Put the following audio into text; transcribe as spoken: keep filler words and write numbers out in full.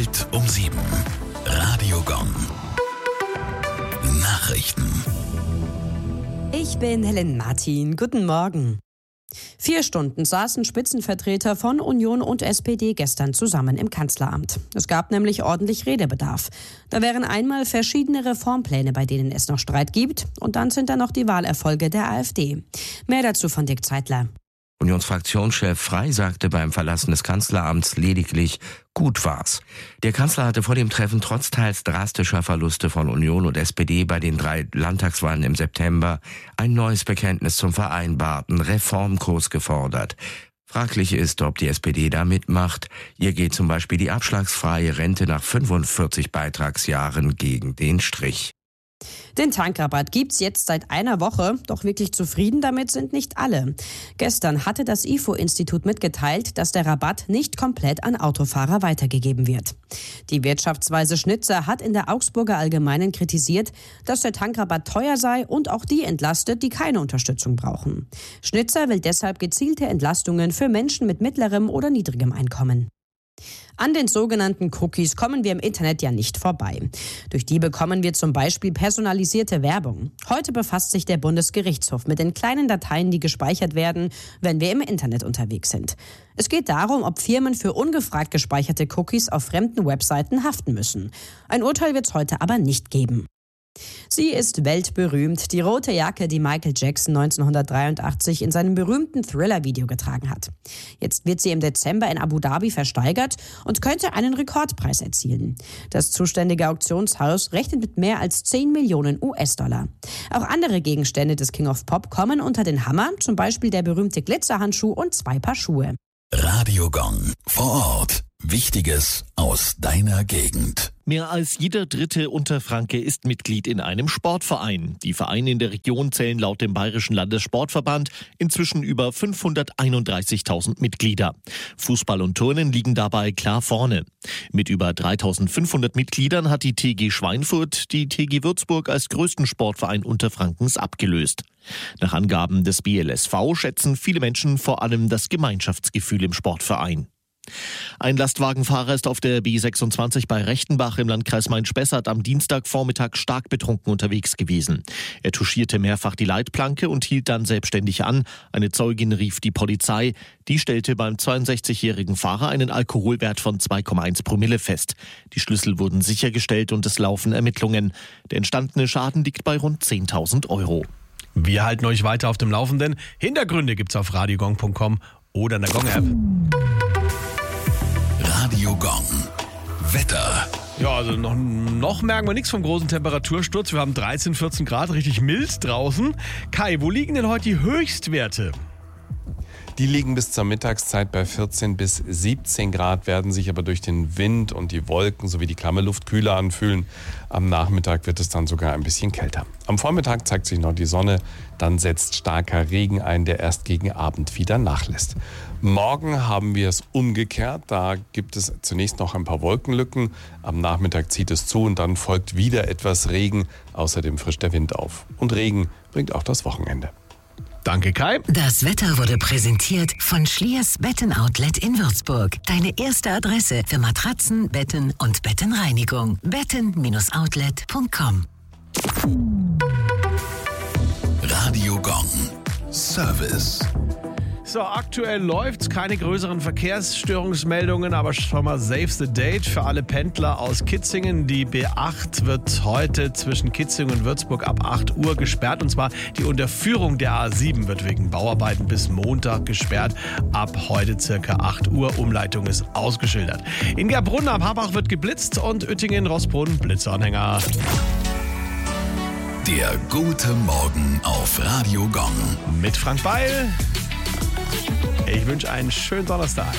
Welt um sieben. Radio Gong. Nachrichten. Ich bin Helen Martin. Guten Morgen. Vier Stunden saßen Spitzenvertreter von Union und S P D gestern zusammen im Kanzleramt. Es gab nämlich ordentlich Redebedarf. Da wären einmal verschiedene Reformpläne, bei denen es noch Streit gibt. Und dann sind da noch die Wahlerfolge der AfD. Mehr dazu von Dick Zeitler. Unionsfraktionschef Frey sagte beim Verlassen des Kanzleramts lediglich, gut war's. Der Kanzler hatte vor dem Treffen trotz teils drastischer Verluste von Union und S P D bei den drei Landtagswahlen im September ein neues Bekenntnis zum vereinbarten Reformkurs gefordert. Fraglich ist, ob die S P D da mitmacht. Ihr geht zum Beispiel die abschlagsfreie Rente nach fünfundvierzig Beitragsjahren gegen den Strich. Den Tankrabatt gibt's jetzt seit einer Woche, doch wirklich zufrieden damit sind nicht alle. Gestern hatte das I F O-Institut mitgeteilt, dass der Rabatt nicht komplett an Autofahrer weitergegeben wird. Die Wirtschaftsweise Schnitzer hat in der Augsburger Allgemeinen kritisiert, dass der Tankrabatt teuer sei und auch die entlastet, die keine Unterstützung brauchen. Schnitzer will deshalb gezielte Entlastungen für Menschen mit mittlerem oder niedrigem Einkommen. An den sogenannten Cookies kommen wir im Internet ja nicht vorbei. Durch die bekommen wir zum Beispiel personalisierte Werbung. Heute befasst sich der Bundesgerichtshof mit den kleinen Dateien, die gespeichert werden, wenn wir im Internet unterwegs sind. Es geht darum, ob Firmen für ungefragt gespeicherte Cookies auf fremden Webseiten haften müssen. Ein Urteil wird es heute aber nicht geben. Sie ist weltberühmt, die rote Jacke, die Michael Jackson neunzehnhundertdreiundachtzig in seinem berühmten Thriller-Video getragen hat. Jetzt wird sie im Dezember in Abu Dhabi versteigert und könnte einen Rekordpreis erzielen. Das zuständige Auktionshaus rechnet mit mehr als zehn Millionen U S-Dollar. Auch andere Gegenstände des King of Pop kommen unter den Hammer, zum Beispiel der berühmte Glitzerhandschuh und zwei Paar Schuhe. Radio Gong. Vor Ort. Wichtiges aus deiner Gegend. Mehr als jeder dritte Unterfranke ist Mitglied in einem Sportverein. Die Vereine in der Region zählen laut dem Bayerischen Landessportverband inzwischen über fünfhunderteinunddreißigtausend Mitglieder. Fußball und Turnen liegen dabei klar vorne. Mit über dreitausendfünfhundert Mitgliedern hat die T G Schweinfurt die T G Würzburg als größten Sportverein Unterfrankens abgelöst. Nach Angaben des B L S V schätzen viele Menschen vor allem das Gemeinschaftsgefühl im Sportverein. Ein Lastwagenfahrer ist auf der B sechsundzwanzig bei Rechtenbach im Landkreis Main-Spessart am Dienstagvormittag stark betrunken unterwegs gewesen. Er touchierte mehrfach die Leitplanke und hielt dann selbstständig an. Eine Zeugin rief die Polizei. Die stellte beim zweiundsechzigjährigen Fahrer einen Alkoholwert von zwei Komma eins Promille fest. Die Schlüssel wurden sichergestellt und es laufen Ermittlungen. Der entstandene Schaden liegt bei rund zehntausend Euro. Wir halten euch weiter auf dem Laufenden. Hintergründe gibt's auf radiogong punkt com oder in der Gong-App. Radio Gong. Wetter. Ja, also noch, noch merken wir nichts vom großen Temperatursturz. Wir haben dreizehn, vierzehn Grad, richtig mild draußen. Kai, wo liegen denn heute die Höchstwerte? Die liegen bis zur Mittagszeit bei vierzehn bis siebzehn Grad, werden sich aber durch den Wind und die Wolken sowie die klamme Luft kühler anfühlen. Am Nachmittag wird es dann sogar ein bisschen kälter. Am Vormittag zeigt sich noch die Sonne, dann setzt starker Regen ein, der erst gegen Abend wieder nachlässt. Morgen haben wir es umgekehrt, da gibt es zunächst noch ein paar Wolkenlücken. Am Nachmittag zieht es zu und dann folgt wieder etwas Regen, außerdem frischt der Wind auf. Und Regen bringt auch das Wochenende. Danke, Kai. Das Wetter wurde präsentiert von Schliers Betten-Outlet in Würzburg. Deine erste Adresse für Matratzen, Betten und Bettenreinigung. betten Bindestrich outlet punkt com. Radio Gong. Service. So, aktuell läuft's, keine größeren Verkehrsstörungsmeldungen, aber schon mal save the date für alle Pendler aus Kitzingen. Die B acht wird heute zwischen Kitzingen und Würzburg ab acht Uhr gesperrt, und zwar die Unterführung der A sieben wird wegen Bauarbeiten bis Montag gesperrt. Ab heute circa acht Uhr, Umleitung ist ausgeschildert. In Gerbrunn am Habach wird geblitzt und Uettingen-Rossbrunn Blitzanhänger. Der gute Morgen auf Radio Gong. Mit Frank Beil. Ich wünsche einen schönen Donnerstag.